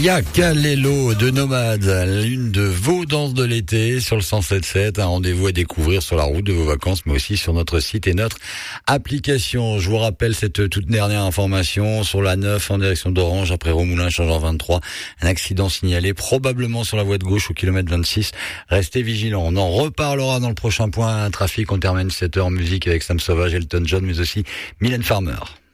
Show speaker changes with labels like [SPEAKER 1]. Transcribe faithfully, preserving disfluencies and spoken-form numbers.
[SPEAKER 1] Yakalelo de Nomade, l'une de vos danses de l'été sur le cent sept sept, un rendez-vous à découvrir sur la route de vos vacances, mais aussi sur notre site et notre application. Je vous rappelle cette toute dernière information sur la neuf en direction d'Orange, après Romoulin, changeant vingt-trois. Un accident signalé probablement sur la voie de gauche au kilomètre vingt-six. Restez vigilants. On en reparlera dans le prochain point. Un trafic, on termine cette heure en musique avec Sam Sauvage, Elton John, mais aussi Mylène Farmer.